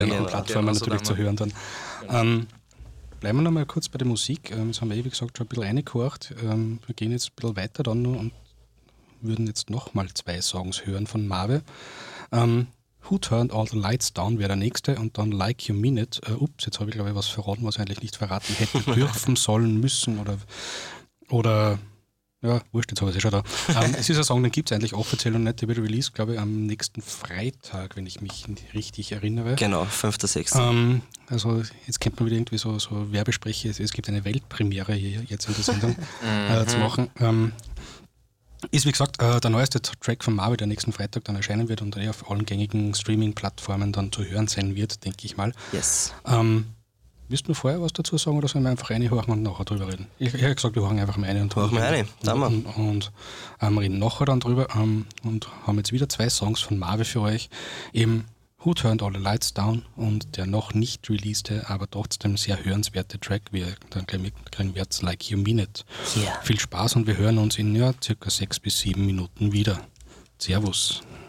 Plattformen natürlich zu hören dann. Bleiben wir noch mal kurz bei der Musik. Das haben wir, wie gesagt, schon ein bisschen reingehorcht. Wir gehen jetzt ein bisschen weiter dann noch und würden jetzt nochmal 2 Songs hören von Marve. Who Turned All the Lights Down wäre der nächste und dann Like You Mean It. Ups, jetzt habe ich glaube ich was verraten, was ich eigentlich nicht verraten hätte dürfen, sollen, müssen oder ja, wurscht, jetzt habe ich es schon da. Es ist ein Song, den gibt es eigentlich offiziell und nicht. Der wird released, glaube ich, am nächsten Freitag, wenn ich mich richtig erinnere. Genau, 5.6. Also jetzt kennt man wieder irgendwie so Werbespreche. Es gibt eine Weltpremiere hier jetzt in der Sendung zu machen. Ist wie gesagt der neueste Track von Marvel, der nächsten Freitag dann erscheinen wird und auf allen gängigen Streaming-Plattformen dann zu hören sein wird, denke ich mal. Yes. Willst du vorher was dazu sagen oder sollen wir einfach reinhorchen und nachher drüber reden? Ich habe gesagt, wir horchen einfach mal rein und reden nachher dann drüber und haben jetzt wieder 2 Songs von Marvel für euch. Eben Who Turned All the Lights Down und der noch nicht releaste, aber trotzdem sehr hörenswerte Track, wie ihr dann gleich mitkriegen werdet, Like You Mean It. Yeah. Viel Spaß und wir hören uns in circa 6 bis 7 Minuten wieder. Servus.